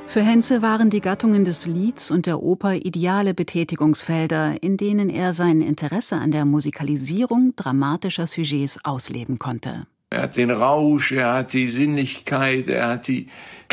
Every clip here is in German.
Für Henze waren die Gattungen des Lieds und der Oper ideale Betätigungsfelder, in denen er sein Interesse an der Musikalisierung dramatischer Sujets ausleben konnte. Er hat den Rausch, er hat die Sinnlichkeit, er hat die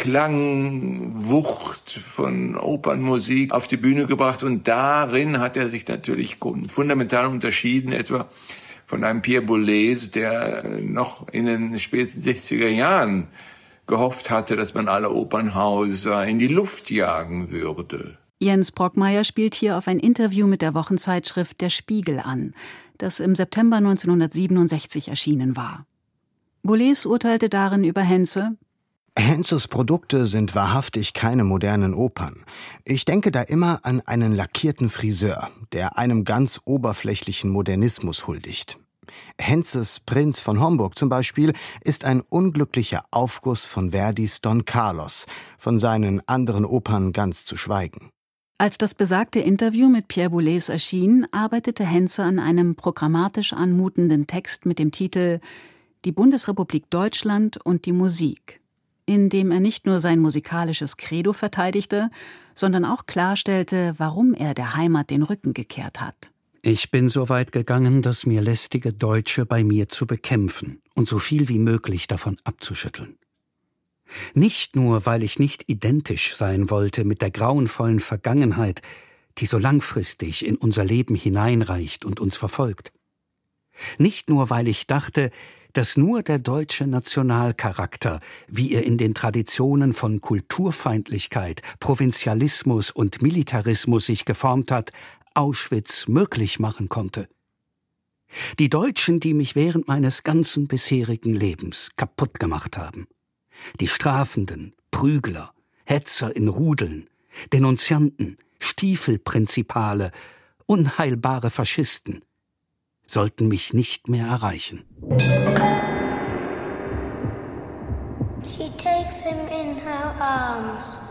Klangwucht von Opernmusik auf die Bühne gebracht. Und darin hat er sich natürlich fundamental unterschieden, etwa von einem Pierre Boulez, der noch in den späten 60er Jahren gehofft hatte, dass man alle Opernhäuser in die Luft jagen würde. Jens Brockmeyer spielt hier auf ein Interview mit der Wochenzeitschrift Der Spiegel an, das im September 1967 erschienen war. Boulez urteilte darin über Henze: Henzes Produkte sind wahrhaftig keine modernen Opern. Ich denke da immer an einen lackierten Friseur, der einem ganz oberflächlichen Modernismus huldigt. Henzes Prinz von Homburg zum Beispiel ist ein unglücklicher Aufguss von Verdis Don Carlos, von seinen anderen Opern ganz zu schweigen. Als das besagte Interview mit Pierre Boulez erschien, arbeitete Henze an einem programmatisch anmutenden Text mit dem Titel »Die Bundesrepublik Deutschland und die Musik«, in dem er nicht nur sein musikalisches Credo verteidigte, sondern auch klarstellte, warum er der Heimat den Rücken gekehrt hat. Ich bin so weit gegangen, das mir lästige Deutsche bei mir zu bekämpfen und so viel wie möglich davon abzuschütteln. Nicht nur, weil ich nicht identisch sein wollte mit der grauenvollen Vergangenheit, die so langfristig in unser Leben hineinreicht und uns verfolgt. Nicht nur, weil ich dachte, dass nur der deutsche Nationalcharakter, wie er in den Traditionen von Kulturfeindlichkeit, Provinzialismus und Militarismus sich geformt hat, Auschwitz möglich machen konnte. Die Deutschen, die mich während meines ganzen bisherigen Lebens kaputt gemacht haben. Die Strafenden, Prügler, Hetzer in Rudeln, Denunzianten, Stiefelprinzipale, unheilbare Faschisten, sollten mich nicht mehr erreichen. She takes him in her arms.